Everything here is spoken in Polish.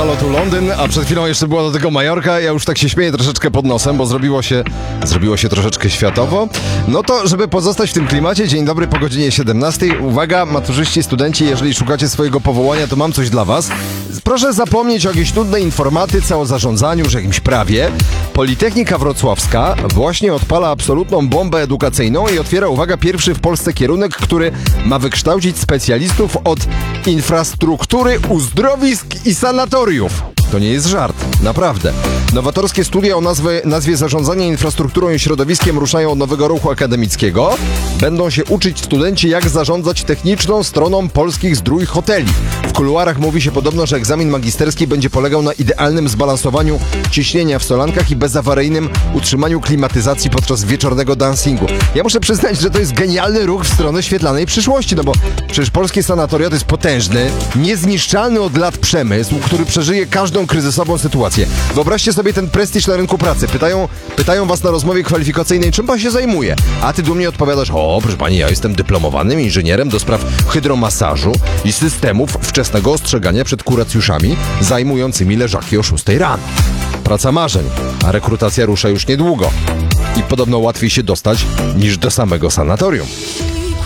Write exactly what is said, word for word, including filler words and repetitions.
halo, tu Londyn, a przed chwilą jeszcze była do tego Majorka. Ja już tak się śmieję troszeczkę pod nosem, bo zrobiło się, zrobiło się troszeczkę światowo. No to, żeby pozostać w tym klimacie, dzień dobry po godzinie siedemnastej. Uwaga, maturzyści, studenci, jeżeli szukacie swojego powołania, to mam coś dla was. Proszę zapomnieć o jakiejś nudnej informatyce, o zarządzaniu, że jakimś prawie. Politechnika Wrocławska właśnie odpala absolutną bombę edukacyjną i otwiera, uwaga, pierwszy w Polsce kierunek, który ma wykształcić specjalistów od infrastruktury uzdrowisk i sanatoriów. To nie jest żart, naprawdę. Nowatorskie studia o nazwie, nazwie Zarządzanie infrastrukturą i środowiskiem ruszają od nowego ruchu akademickiego. Będą się uczyć studenci, jak zarządzać techniczną stroną polskich zdrój hoteli. W kuluarach mówi się podobno, że egzamin magisterski będzie polegał na idealnym zbalansowaniu ciśnienia w solankach i bezawaryjnym utrzymaniu klimatyzacji podczas wieczornego dancingu. Ja muszę przyznać, że to jest genialny ruch w stronę świetlanej przyszłości, no bo przecież polskie sanatoria to jest potężny, niezniszczalny od lat przemysł, który przeżyje każdą kryzysową sytuację. Wyobraźcie sobie ten prestiż na rynku pracy. Pytają, pytają was na rozmowie kwalifikacyjnej, czym pan się zajmuje? A ty dumnie odpowiadasz, o, proszę pani, ja jestem dyplomowanym inżynierem do spraw hydromasażu i systemów wczesnego ostrzegania przed kuracjuszami zajmującymi leżaki o szóstej rano. Praca marzeń, a rekrutacja rusza już niedługo. I podobno łatwiej się dostać niż do samego sanatorium.